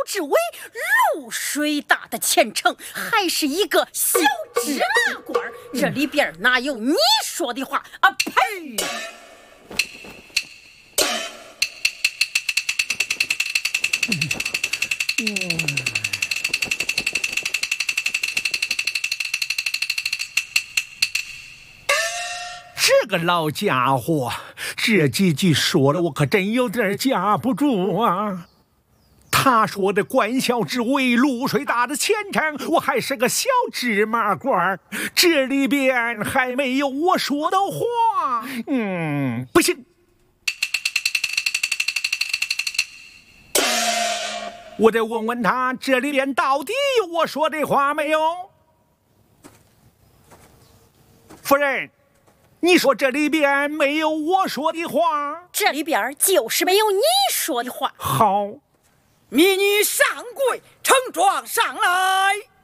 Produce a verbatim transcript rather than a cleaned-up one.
之为卤水大的前程，还是一个小芝麻官？这里边哪有你说的话啊？呸！ 这个老家伙，这几句说了，我可真有点架不住啊。他说的官小之位，卤水大的前程，我还是个小芝麻官，这里边还没有我说的话。嗯，不行，我得问问他，这里边到底有我说的话没有？夫人，你说这里边没有我说的话？ 这里边就是没有你说的话。 好， 民女上跪，呈状上来。